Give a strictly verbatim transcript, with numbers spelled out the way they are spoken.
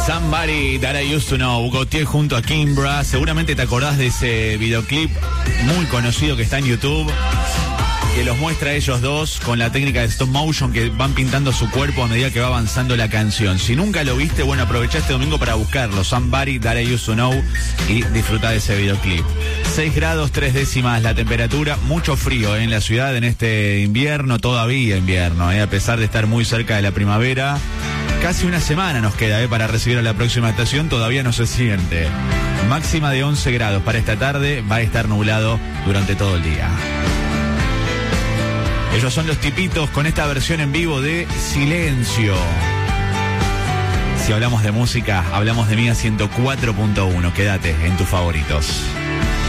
Somebody That I Used to Know, Gautier junto a Kimbra. Seguramente te acordás de ese videoclip muy conocido que está en YouTube, que los muestra a ellos dos con la técnica de stop motion, que van pintando su cuerpo a medida que va avanzando la canción. Si nunca lo viste, bueno, aprovecha este domingo para buscarlo, Somebody That I Used to Know, y disfruta de ese videoclip. seis grados, tres décimas la temperatura, mucho frío ¿eh? en la ciudad en este invierno, todavía invierno, ¿eh? a pesar de estar muy cerca de la primavera. Casi una semana nos queda ¿eh? para recibir a la próxima estación, todavía no se siente. Máxima de once grados para esta tarde, va a estar nublado durante todo el día. Ellos son los Tipitos con esta versión en vivo de Silencio. Si hablamos de música, hablamos de Mía ciento cuatro punto uno. Quédate en tus favoritos.